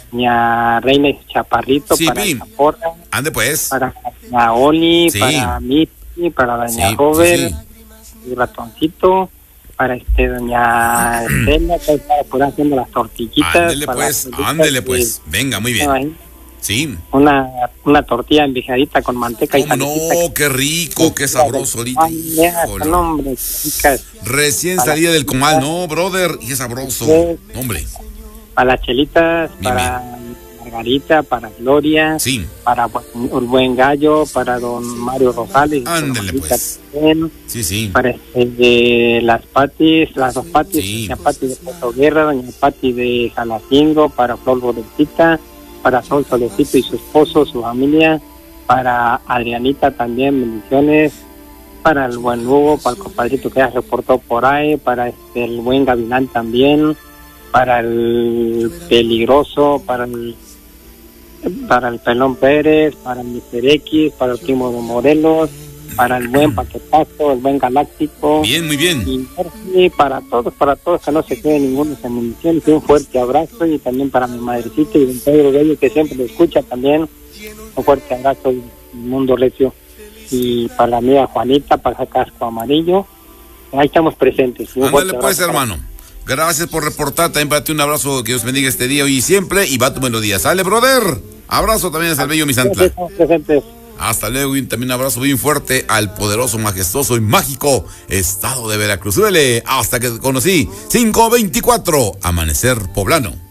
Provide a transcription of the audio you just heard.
doña Reina Chaparrito, sí, para Zaporra, ande pues. para doña Oli, Sí. para Miti, para doña Sí, Robert, sí. y Ratoncito, para doña Estela, que está por haciendo las tortillitas. Ándele para pues, las ándele pues. Venga, muy bien. Ahí, Sí. una tortilla envejadita con manteca y ¿Cómo no? salecita. Qué rico, qué sabroso ahorita. Híjole. Nombre, chicas. Recién salida del comal, ¿no, brother? Y es sabroso. Sí. Hombre. Para las chelitas, Bien, para Margarita, para Gloria, sí. para el buen gallo, para don Mario Rosales. Ándele pues. También, Sí, sí. para las dos Patis, Sí. doña Pati de Puerto Guerra, doña Pati de Jalacingo, para Flor Borecita, para Sol Solecito y su esposo, su familia, para Adrianita también, bendiciones, para el buen Hugo, para el compadrito que ya reportó por ahí, para el buen Gavilán también, para el Peligroso, para el Pelón Pérez, para el Mr. X, para el Primo de Morelos, para el buen Paquetazo, el buen Galáctico. Bien, muy bien. Y para todos, que no se quede ninguno sin municiones. Un fuerte abrazo, y también para mi madrecita y don Pedro Bello, que siempre lo escucha también. Un fuerte abrazo, Mundo Recio. Y para la amiga Juanita, para el Casco Amarillo. Ahí estamos presentes. Ándale pues, hermano. Gracias por reportar. También para ti un abrazo. Que Dios bendiga este día hoy y siempre. Y va tu melodía. ¡Sale, brother! Abrazo también al bello Misantla. Estamos presentes. Hasta luego, y también un abrazo bien fuerte al poderoso, majestuoso y mágico estado de Veracruz. Súbele, hasta que te conocí. 524, Amanecer Poblano.